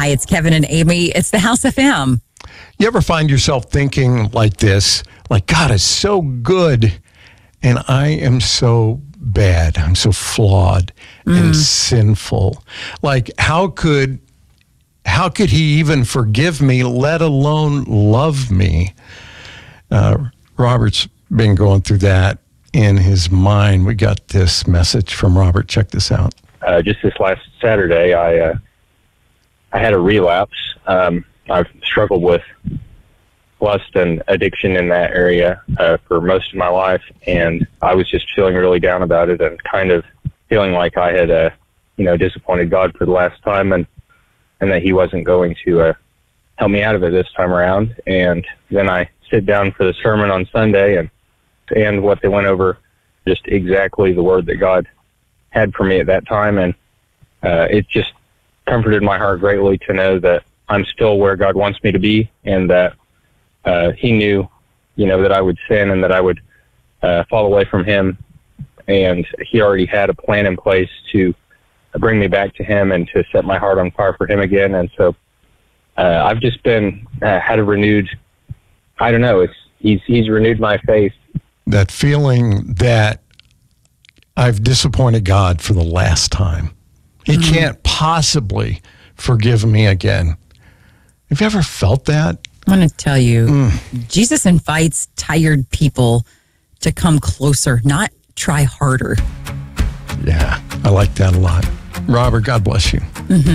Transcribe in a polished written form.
Hi, it's Kevin and Amy. It's the House FM. You ever find yourself thinking like this, like God is so good and I am so bad. I'm so flawed and sinful. Like how could he even forgive me, let alone love me? Robert's been going through that in his mind. We got this message from Robert. Check this out. Just this last Saturday, I had a relapse. I've struggled with lust and addiction in that area for most of my life, and I was just feeling really down about it and kind of feeling like I had, disappointed God for the last time, and that He wasn't going to help me out of it this time around. And then I sit down for the sermon on Sunday, and what they went over, just exactly the word that God had for me at that time, and it just comforted my heart greatly to know that I'm still where God wants me to be, and that He knew, that I would sin and that I would fall away from Him, and He already had a plan in place to bring me back to Him and to set my heart on fire for Him again. And so I've just been had a renewed, I don't know, He's renewed my faith. That feeling that I've disappointed God for the last time. He can't possibly forgive me again. Have you ever felt that? I want to tell you, Jesus invites tired people to come closer, not try harder. Yeah, I like that a lot. Robert, God bless you.